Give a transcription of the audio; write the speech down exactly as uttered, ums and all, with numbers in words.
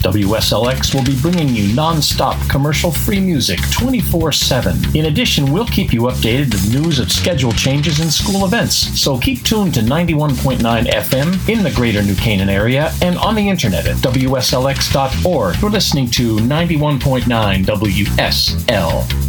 W S L X will be bringing you non-stop commercial-free music twenty-four seven. In addition, we'll keep you updated with news of schedule changes and school events. So keep tuned to ninety-one point nine F M in the greater New Canaan area and on the internet at W S L X dot org. You're listening to ninety-one point nine W S L.